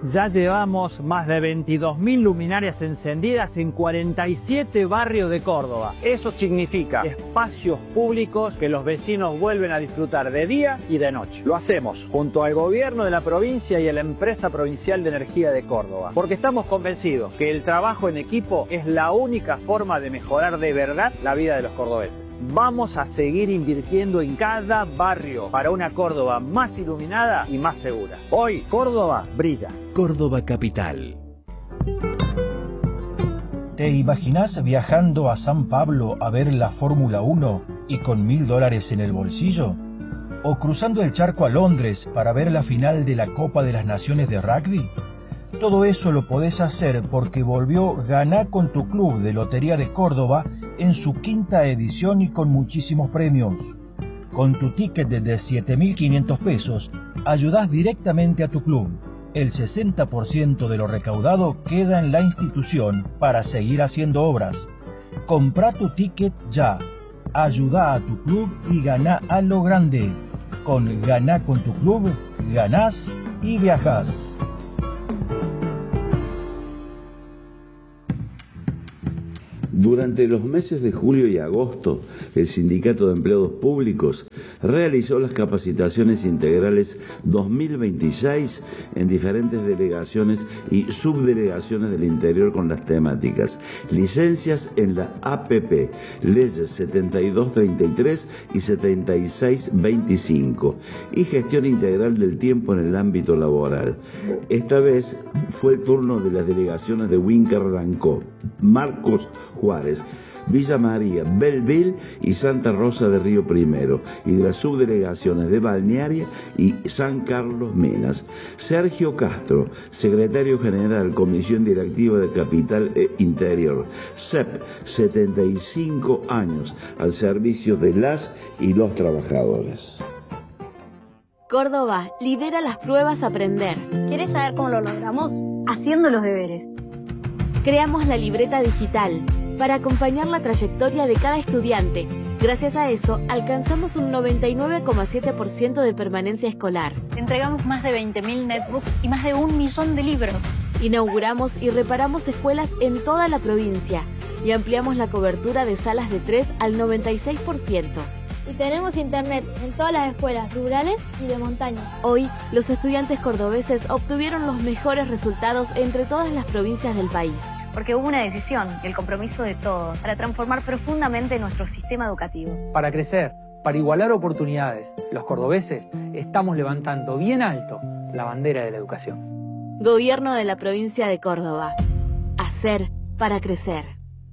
Ya llevamos más de 22.000 luminarias encendidas en 47 barrios de Córdoba. Eso significa espacios públicos que los vecinos vuelven a disfrutar de día y de noche. Lo hacemos junto al gobierno de la provincia y a la empresa provincial de energía de Córdoba, porque estamos convencidos que el trabajo en equipo es la única forma de mejorar de verdad la vida de los cordobeses. Vamos a seguir invirtiendo en cada barrio para una Córdoba más iluminada y más segura. Hoy Córdoba brilla. Córdoba Capital. ¿Te imaginas viajando a San Pablo a ver la Fórmula 1 y con $1000 en el bolsillo? ¿O cruzando el charco a Londres para ver la final de la Copa de las Naciones de Rugby? Todo eso lo podés hacer porque volvió Ganá con tu Club de Lotería de Córdoba en su 5ª edición y con muchísimos premios. Con tu ticket de 7.500 pesos, ayudás directamente a tu club. El 60% de lo recaudado queda en la institución para seguir haciendo obras. Comprá tu ticket ya. Ayuda a tu club y ganá a lo grande. Con Ganá con tu Club, ganás y viajás. Durante los meses de julio y agosto, el Sindicato de Empleados Públicos realizó las capacitaciones integrales 2026 en diferentes delegaciones y subdelegaciones del interior con las temáticas licencias en la APP, leyes 7233 y 7625, y gestión integral del tiempo en el ámbito laboral. Esta vez fue el turno de las delegaciones de Huíncar Rancó, Marcos Juárez, Villa María, Belleville y Santa Rosa de Río Primero, y de las subdelegaciones de Balnearia y San Carlos Minas. Sergio Castro, secretario general, Comisión Directiva de Capital e Interior, CEP, 75 años al servicio de las y los trabajadores. Córdoba lidera las pruebas Aprender. ¿Quieres saber cómo lo logramos? Haciendo los deberes. Creamos la libreta digital para acompañar la trayectoria de cada estudiante. Gracias a eso, alcanzamos un 99,7% de permanencia escolar. Entregamos más de 20.000 netbooks y más de 1 millón de libros. Inauguramos y reparamos escuelas en toda la provincia y ampliamos la cobertura de salas de 3 al 96%. Y tenemos internet en todas las escuelas rurales y de montaña. Hoy, los estudiantes cordobeses obtuvieron los mejores resultados entre todas las provincias del país. Porque hubo una decisión y el compromiso de todos para transformar profundamente nuestro sistema educativo. Para crecer, para igualar oportunidades, los cordobeses estamos levantando bien alto la bandera de la educación. Gobierno de la provincia de Córdoba. Hacer para crecer.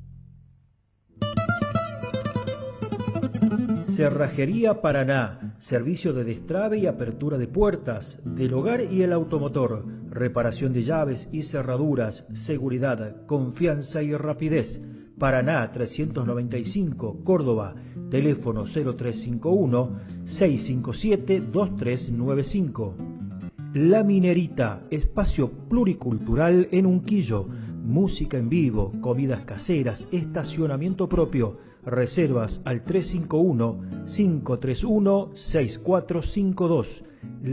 Cerrajería Paraná, servicio de destrabe y apertura de puertas, del hogar y el automotor, reparación de llaves y cerraduras, seguridad, confianza y rapidez. Paraná 395, Córdoba, teléfono 0351-657-2395. La Minerita, espacio pluricultural en Unquillo, música en vivo, comidas caseras, estacionamiento propio. Reservas al 351-531-6452.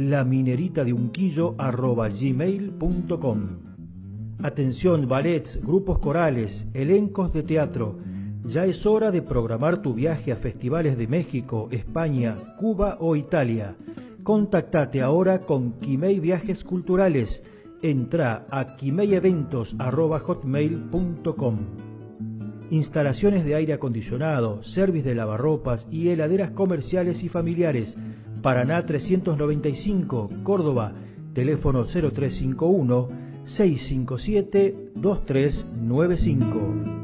lamineritadeunquillo@gmail.com. Atención, ballets, grupos corales, elencos de teatro. Ya es hora de programar tu viaje a festivales de México, España, Cuba o Italia. Contactate ahora con Quimei Viajes Culturales. Entra a quimei-eventos@hotmail.com. Instalaciones de aire acondicionado, service de lavarropas y heladeras comerciales y familiares. Paraná 395, Córdoba, teléfono 0351-657-2395.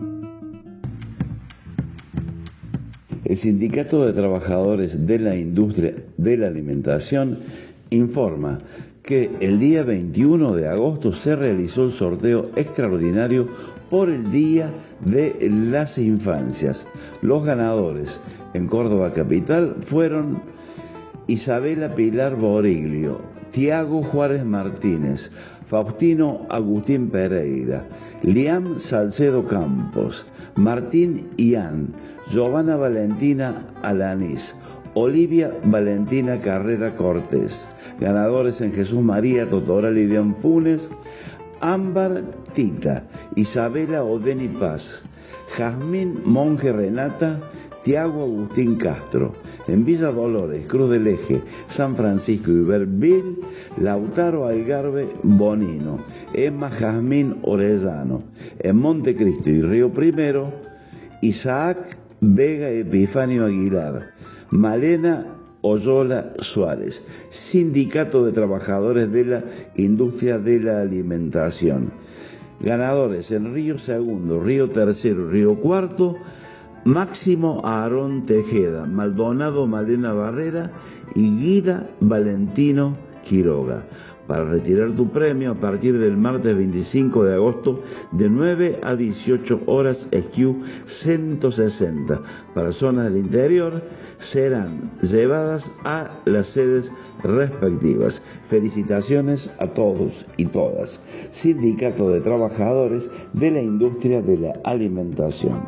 El Sindicato de Trabajadores de la Industria de la Alimentación informa que el día 21 de agosto se realizó el sorteo extraordinario por el Día de las Infancias. Los ganadores en Córdoba Capital fueron Isabela Pilar Boriglio, Tiago Juárez Martínez, Faustino Agustín Pereira, Liam Salcedo Campos, Martín Ian, Giovanna Valentina Alanís, Olivia Valentina Carrera Cortés. Ganadores en Jesús María Totoral y Dian Funes, Ámbar Tita, Isabela Odeni Paz, Jazmín Monje Renata, Tiago Agustín Castro. En Villa Dolores, Cruz del Eje, San Francisco y Berbil, Lautaro Algarve Bonino, Emma Jazmín Orellano. En Montecristo y Río Primero, Isaac Vega Epifanio Aguilar, Malena Oyola Suárez. Sindicato de Trabajadores de la Industria de la Alimentación. Ganadores en Río Segundo, Río Tercero, Río Cuarto, Máximo Aarón Tejeda, Maldonado Malena Barrera y Guida Valentino Quiroga. Para retirar tu premio a partir del martes 25 de agosto de 9 a 18 horas SQ 160 para zonas del interior serán llevadas a las sedes respectivas. Felicitaciones a todos y todas. Sindicato de Trabajadores de la Industria de la Alimentación.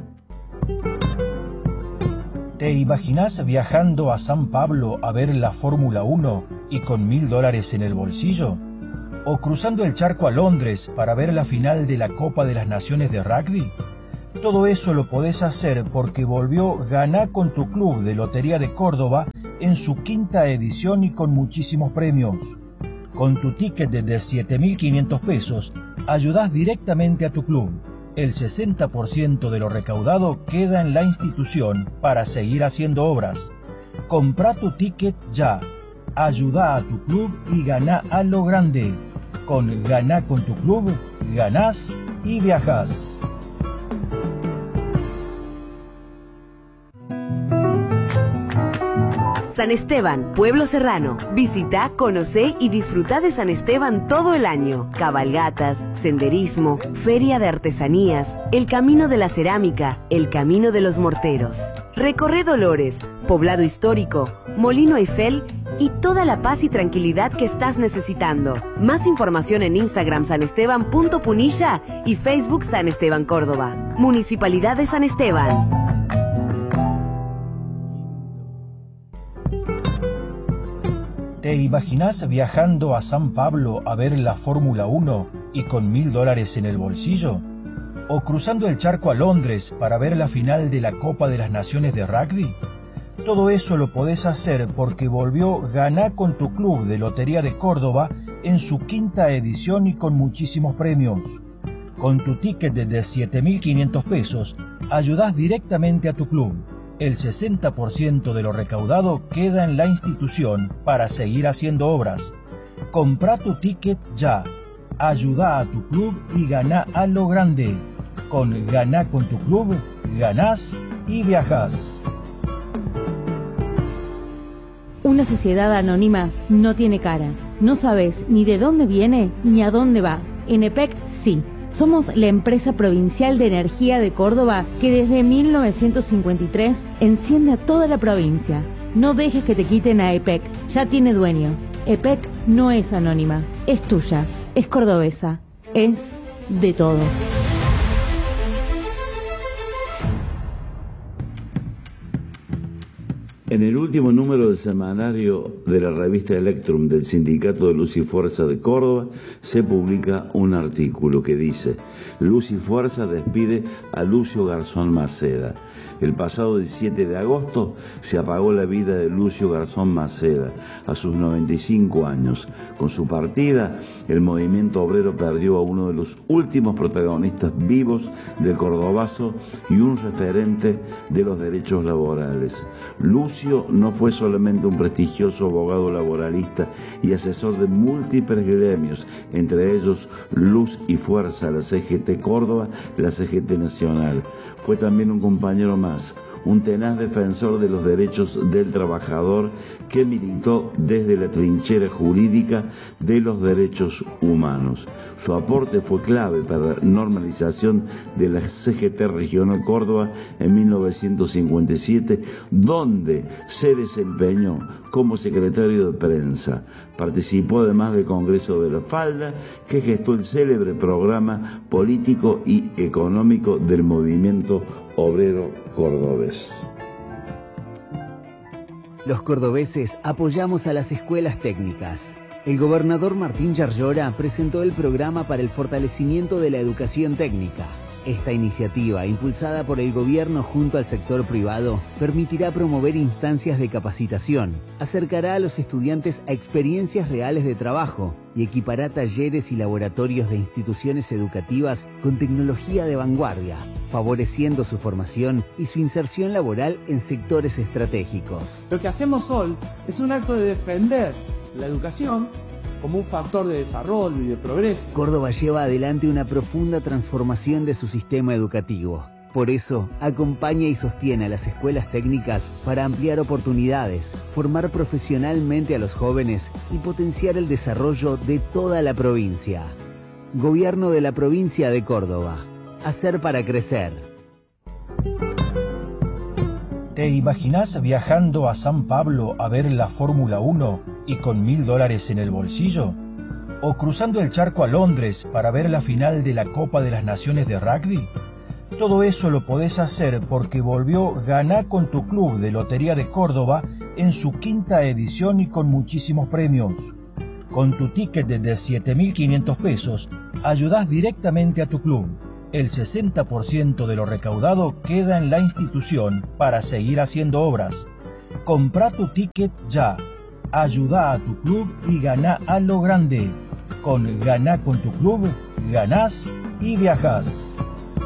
¿Te imaginas viajando a San Pablo a ver la Fórmula 1 y con $1000 en el bolsillo? ¿O cruzando el charco a Londres para ver la final de la Copa de las Naciones de Rugby? Todo eso lo podés hacer porque volvió Ganá con tu Club de Lotería de Córdoba en su 5ª edición y con muchísimos premios. Con tu ticket de 7.500 pesos, ayudás directamente a tu club. El 60% de lo recaudado queda en la institución para seguir haciendo obras. Comprá tu ticket ya. Ayuda a tu club y ganá a lo grande. Con Ganá con tu Club, ganás y viajás. San Esteban, Pueblo Serrano. Visita, conocé y disfruta de San Esteban todo el año. Cabalgatas, senderismo, feria de artesanías, el camino de la cerámica, el camino de los morteros. Recorre Dolores, poblado histórico, Molino Eiffel y toda la paz y tranquilidad que estás necesitando. Más información en Instagram sanesteban.punilla y Facebook San Esteban Córdoba. Municipalidad de San Esteban. ¿Te imaginas viajando a San Pablo a ver la Fórmula 1 y con $1000 en el bolsillo? ¿O cruzando el charco a Londres para ver la final de la Copa de las Naciones de Rugby? Todo eso lo podés hacer porque volvió Ganá con tu Club de Lotería de Córdoba en su 5ª edición y con muchísimos premios. Con tu ticket de 7.500 pesos, ayudás directamente a tu club. El 60% de lo recaudado queda en la institución para seguir haciendo obras. Comprá tu ticket ya. Ayuda a tu club y ganá a lo grande. Con Ganá con tu Club, ganás y viajás. Una sociedad anónima no tiene cara. No sabes ni de dónde viene ni a dónde va. En EPEC sí. Somos la empresa provincial de energía de Córdoba que desde 1953 enciende a toda la provincia. No dejes que te quiten a EPEC, ya tiene dueño. EPEC no es anónima, es tuya, es cordobesa, es de todos. En el último número del semanario de la revista Electrum del Sindicato de Luz y Fuerza de Córdoba se publica un artículo que dice: Luz y Fuerza despide a Lucio Garzón Maceda. El pasado 17 de agosto se apagó la vida de Lucio Garzón Maceda a sus 95 años. Con su partida, el movimiento obrero perdió a uno de los últimos protagonistas vivos del cordobazo y un referente de los derechos laborales. Lucio no fue solamente un prestigioso abogado laboralista y asesor de múltiples gremios, entre ellos Luz y Fuerza, la CGT Córdoba, la CGT Nacional. Fue también un compañero más, un tenaz defensor de los derechos del trabajador que militó desde la trinchera jurídica de los derechos humanos. Su aporte fue clave para la normalización de la CGT Regional Córdoba en 1957, donde se desempeñó como secretario de prensa. Participó además del Congreso de la Falda, que gestó el célebre programa político y económico del movimiento obrero cordobés. Los cordobeses apoyamos a las escuelas técnicas. El gobernador Martín Yarlora presentó el programa para el fortalecimiento de la educación técnica. Esta iniciativa, impulsada por el gobierno junto al sector privado, permitirá promover instancias de capacitación, acercará a los estudiantes a experiencias reales de trabajo y equipará talleres y laboratorios de instituciones educativas con tecnología de vanguardia, favoreciendo su formación y su inserción laboral en sectores estratégicos. Lo que hacemos hoy es un acto de defender la educación como un factor de desarrollo y de progreso. Córdoba lleva adelante una profunda transformación de su sistema educativo. Por eso, acompaña y sostiene a las escuelas técnicas para ampliar oportunidades, formar profesionalmente a los jóvenes y potenciar el desarrollo de toda la provincia. Gobierno de la provincia de Córdoba. Hacer para crecer. ¿Te imaginas viajando a San Pablo a ver la Fórmula 1 y con $1000 en el bolsillo? ¿O cruzando el charco a Londres para ver la final de la Copa de las Naciones de Rugby? Todo eso lo podés hacer porque volvió Ganá con tu Club de Lotería de Córdoba en su 5ª edición y con muchísimos premios. Con tu ticket de 7.500 pesos, ayudás directamente a tu club. El 60% de lo recaudado queda en la institución para seguir haciendo obras. Comprá tu ticket ya. Ayuda a tu club y ganá a lo grande. Con Ganá con tu Club, ganás y viajás.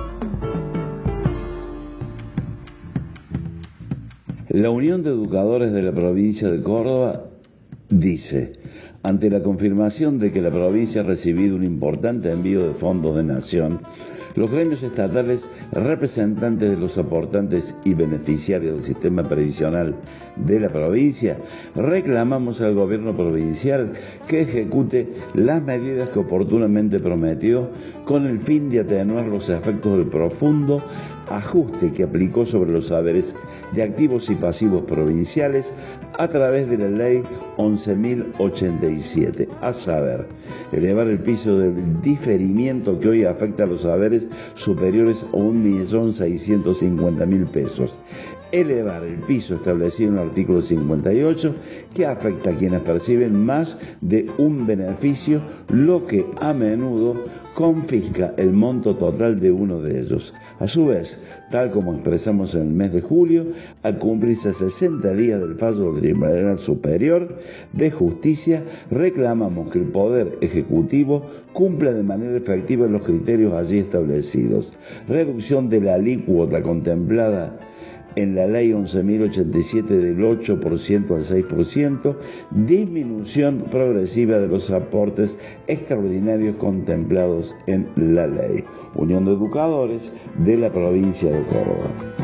La Unión de Educadores de la provincia de Córdoba dice: ante la confirmación de que la provincia ha recibido un importante envío de fondos de Nación, los gremios estatales, representantes de los aportantes y beneficiarios del sistema previsional de la provincia, reclamamos al gobierno provincial que ejecute las medidas que oportunamente prometió con el fin de atenuar los efectos del profundo ajuste que aplicó sobre los saberes de activos y pasivos provinciales a través de la ley 11.087, a saber, elevar el piso del diferimiento que hoy afecta a los saberes superiores a 1.650.000 pesos, elevar el piso establecido en el artículo 58 que afecta a quienes perciben más de un beneficio, lo que a menudo confisca el monto total de uno de ellos. A su vez, tal como expresamos en el mes de julio, al cumplirse 60 días del fallo del Tribunal Superior de Justicia, reclamamos que el Poder Ejecutivo cumpla de manera efectiva los criterios allí establecidos. Reducción de la alícuota contemplada en la ley 11.087 del 8% al 6%, disminución progresiva de los aportes extraordinarios contemplados en la ley. Unión de Educadores de la provincia de Córdoba.